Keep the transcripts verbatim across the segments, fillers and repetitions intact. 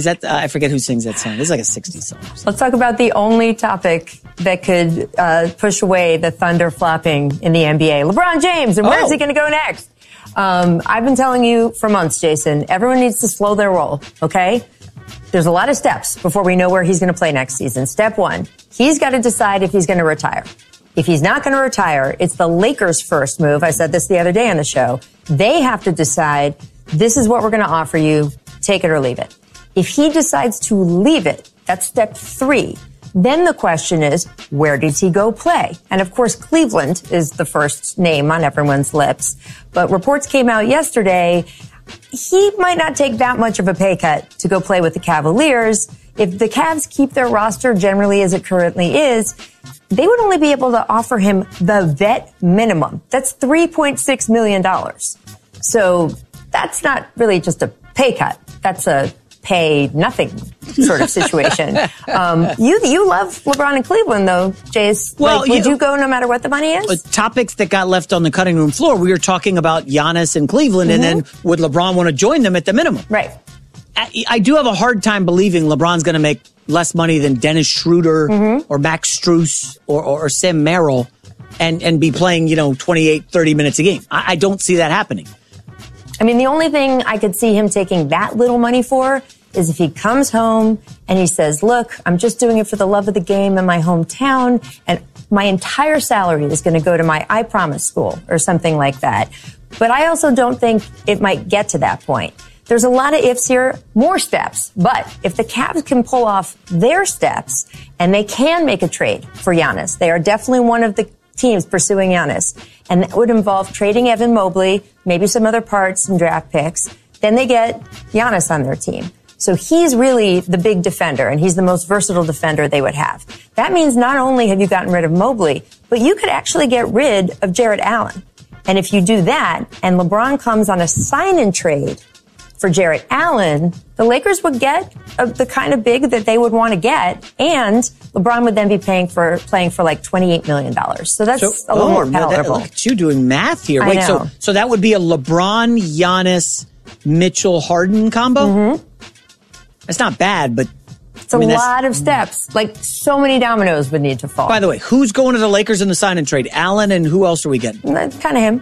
that, uh, I forget who sings that song. It's like a sixties song. Let's talk about the only topic that could uh, push away the thunder flopping in the N B A. LeBron James, and where oh. is he going to go next? Um, I've been telling you for months, Jason, everyone needs to slow their roll, okay? There's a lot of steps before we know where he's going to play next season. Step one, he's got to decide if he's going to retire. If he's not going to retire, it's the Lakers' first move. I said this the other day on the show. They have to decide, this is what we're going to offer you, take it or leave it. If he decides to leave it, that's step three. Then the question is, where does he go play? And of course, Cleveland is the first name on everyone's lips. But reports came out yesterday, he might not take that much of a pay cut to go play with the Cavaliers. If the Cavs keep their roster generally as it currently is, they would only be able to offer him the vet minimum. That's three point six million dollars. So that's not really just a pay cut. That's a pay nothing sort of situation. um, you you love LeBron in Cleveland, though, Jace. Well, like, would you, you go no matter what the money is? Uh, topics that got left on the cutting room floor. We were talking about Giannis in Cleveland, mm-hmm. and then would LeBron want to join them at the minimum? Right. I, I do have a hard time believing LeBron's going to make less money than Dennis Schroeder mm-hmm. or Max Strus or, or, or Sam Merrill and, and be playing, you know, twenty-eight, thirty minutes a game. I, I don't see that happening. I mean, the only thing I could see him taking that little money for is if he comes home and he says, look, I'm just doing it for the love of the game in my hometown, and my entire salary is going to go to my I Promise school or something like that. But I also don't think it might get to that point. There's a lot of ifs here, more steps. But if the Cavs can pull off their steps and they can make a trade for Giannis, they are definitely one of the teams pursuing Giannis. And that would involve trading Evan Mobley, maybe some other parts, some draft picks. Then they get Giannis on their team. So he's really the big defender, and he's the most versatile defender they would have. That means not only have you gotten rid of Mobley, but you could actually get rid of Jarrett Allen. And if you do that, and LeBron comes on a sign-and trade for Jarrett Allen, the Lakers would get a, the kind of big that they would want to get, and LeBron would then be paying for playing for like twenty-eight million dollars. So that's so, a little oh, more palatable. That, look at you doing math here. I Wait, know. so so that would be a LeBron, Giannis, Mitchell, Harden combo? Mm-hmm. That's not bad, but it's a I mean, lot of steps. Like, so many dominoes would need to fall. By the way, who's going to the Lakers in the sign and trade? Allen, and who else are we getting? That's kind of him,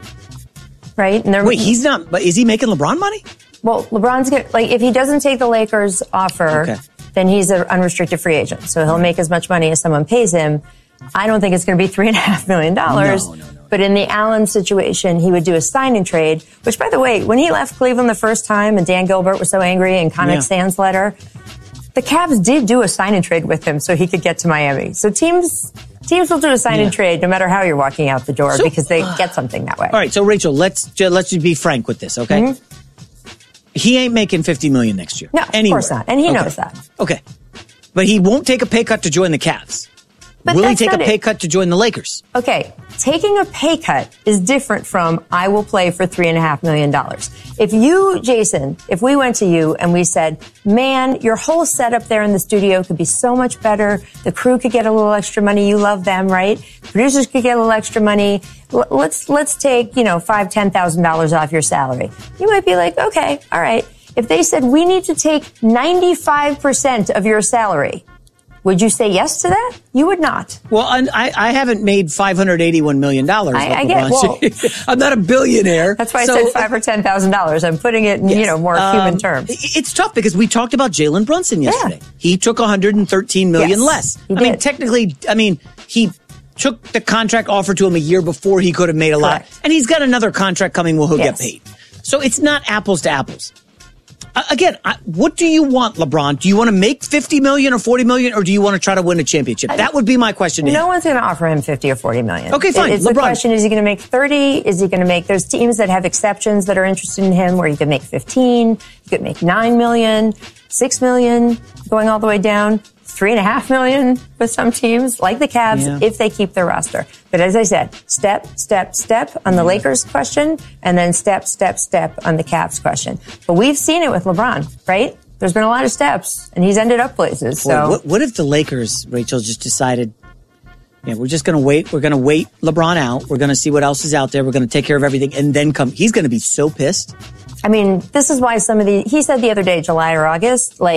right? And Wait, he's not. But is he making LeBron money? Well, LeBron's going like if he doesn't take the Lakers offer, okay. then he's an unrestricted free agent. So he'll make as much money as someone pays him. I don't think it's going to be three and a half million dollars. No, no, no. But in the Allen situation, he would do a sign and trade, which, by the way, when he left Cleveland the first time and Dan Gilbert was so angry in Connick yeah. Sand's letter, the Cavs did do a sign and trade with him so he could get to Miami. So teams teams will do a sign yeah. and trade no matter how you're walking out the door so, because they uh, get something that way. All right, so Rachel, let's let's just be frank with this, okay? Mm-hmm. He ain't making fifty million dollars next year. No, anywhere. Of course not, and he okay. knows that. Okay, but he won't take a pay cut to join the Cavs. But will he take a pay it. cut to join the Lakers? Okay, taking a pay cut is different from I will play for three and a half million dollars. If you, Jason, if we went to you and we said, man, your whole setup there in the studio could be so much better. The crew could get a little extra money. You love them, right? Producers could get a little extra money. L- let's let's take, you know, five, ten thousand dollars off your salary. You might be like, okay, all right. If they said we need to take ninety-five percent of your salary, would you say yes to that? You would not. Well, I, I haven't made five hundred eighty-one million dollars. I, I get well, I'm not a billionaire. That's why so, I said five or ten thousand dollars. I'm putting it in yes. you know more um, human terms. It's tough because we talked about Jalen Brunson yesterday. Yeah. He took one hundred thirteen million yes, less. He I did. mean, technically, I mean he took the contract offered to him a year before he could have made a Correct. lot, and he's got another contract coming where he'll yes. get paid. So it's not apples to apples. Uh, again, I, what do you want, LeBron? Do you want to make fifty million or forty million, or do you want to try to win a championship? I, that would be my question to No him. one's going to offer him fifty or forty million. Okay, fine. It's LeBron. The question, is he going to make thirty? Is he going to make, there's teams that have exceptions that are interested in him where you could make fifteen, you could make nine million, six million, going all the way down, three and a half million with some teams like the Cavs yeah. if they keep their roster. But as I said, step, step, step on the yeah. Lakers question, and then step, step, step on the Cavs question. But we've seen it with LeBron, right? There's been a lot of steps, and he's ended up places. So Boy, what, what if the Lakers, Rachel, just decided, yeah, we're just going to wait. We're going to wait LeBron out. We're going to see what else is out there. We're going to take care of everything, and then come. He's going to be so pissed. I mean, this is why some of the, he said the other day, July or August, like,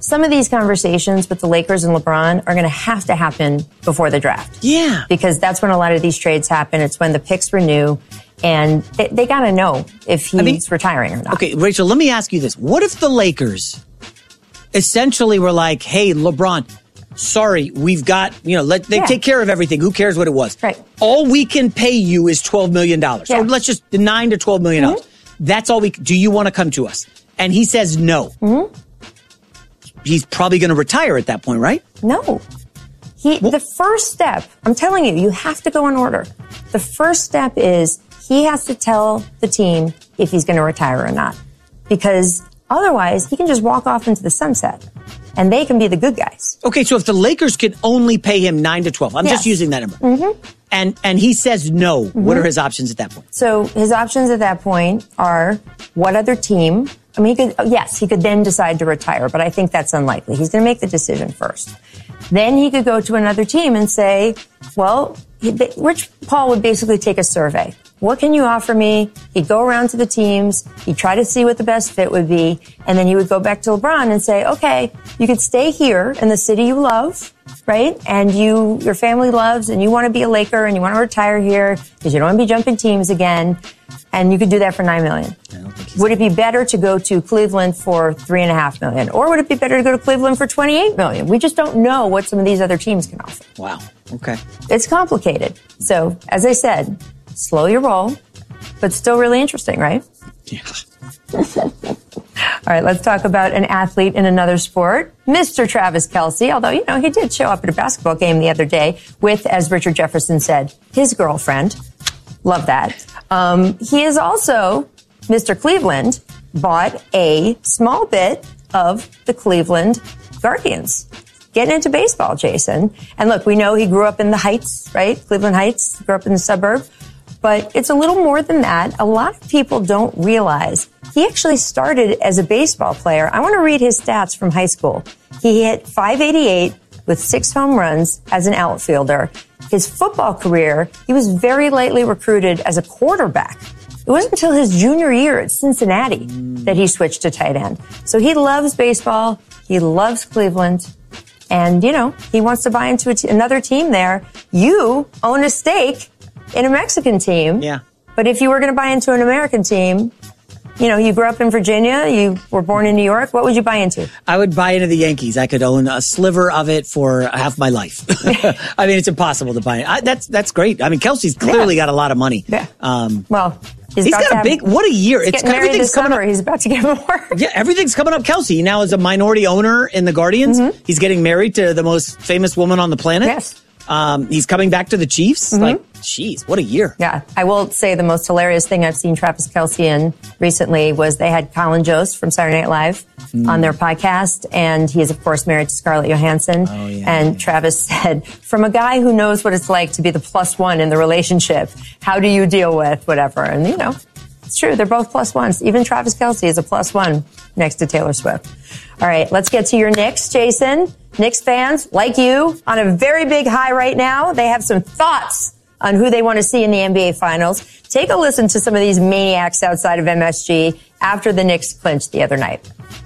some of these conversations with the Lakers and LeBron are going to have to happen before the draft. Yeah. Because that's when a lot of these trades happen. It's when the picks renew. And they, they got to know if he's I mean, retiring or not. Okay, Rachel, let me ask you this. What if the Lakers essentially were like, hey, LeBron, sorry, we've got, you know, let they yeah. take care of everything. Who cares what it was? Right. All we can pay you is twelve million dollars. Yeah. Or let's just nine to twelve million dollars. Mm-hmm. That's all we, do you want to come to us? And he says no. Mm-hmm. He's probably going to retire at that point, right? No. He, well, the first step, I'm telling you, you have to go in order. The first step is he has to tell the team if he's going to retire or not. Because otherwise, he can just walk off into the sunset. And they can be the good guys. Okay, so if the Lakers can only pay him nine to twelve, I'm yes. just using that number. Mm-hmm. And and he says no, mm-hmm. what are his options at that point? So his options at that point are what other team? I mean, he could, yes, he could then decide to retire, but I think that's unlikely. He's going to make the decision first. Then he could go to another team and say, well, he, Rich Paul would basically take a survey. What can you offer me? He'd go around to the teams. He'd try to see what the best fit would be. And then he would go back to LeBron and say, okay, you could stay here in the city you love, right? And you, your family loves, and you want to be a Laker and you want to retire here because you don't want to be jumping teams again. And you could do that for nine million dollars. Would it be better to go to Cleveland for three and a half million? Or would it be better to go to Cleveland for twenty-eight million? We just don't know what some of these other teams can offer. Wow. Okay. It's complicated. So, as I said, slow your roll, but still really interesting, right? Yeah. All right, let's talk about an athlete in another sport, Mister Travis Kelce, although, you know, he did show up at a basketball game the other day with, as Richard Jefferson said, his girlfriend. Love that. Um, he is also, Mister Cleveland, bought a small bit of the Cleveland Guardians. Getting into baseball, Jason. And look, we know he grew up in the Heights, right? Cleveland Heights, grew up in the suburb. But it's a little more than that. A lot of people don't realize he actually started as a baseball player. I want to read his stats from high school. He hit five eighty-eight with six home runs as an outfielder. His football career, he was very lightly recruited as a quarterback. It wasn't until his junior year at Cincinnati that he switched to tight end. So he loves baseball. He loves Cleveland. And, you know, he wants to buy into a t- another team there. You own a stake in a Mexican team. Yeah. But if you were going to buy into an American team, you know, you grew up in Virginia, you were born in New York, what would you buy into? I would buy into the Yankees. I could own a sliver of it for half my life. I mean, it's impossible to buy it. I, that's that's great. I mean, Kelsey's clearly yeah. got a lot of money. Yeah. Um, well, he's, he's got a have, big, what a year. It's everything's coming summer. Up. He's about to get more. Yeah, everything's coming up. Kelsey now is a minority owner in the Guardians. Mm-hmm. He's getting married to the most famous woman on the planet. Yes. Um, he's coming back to the Chiefs. Mm-hmm. Like, jeez, what a year. Yeah. I will say the most hilarious thing I've seen Travis Kelce in recently was they had Colin Jost from Saturday Night Live mm. on their podcast. And he is, of course, married to Scarlett Johansson. Oh, yeah, and yeah. Travis said, from a guy who knows what it's like to be the plus one in the relationship, how do you deal with whatever? And, you know, it's true. They're both plus ones. Even Travis Kelce is a plus one next to Taylor Swift. All right, let's get to your Knicks, Jason. Knicks fans, like you, on a very big high right now. They have some thoughts on who they want to see in the N B A Finals. Take a listen to some of these maniacs outside of M S G after the Knicks clinched the other night.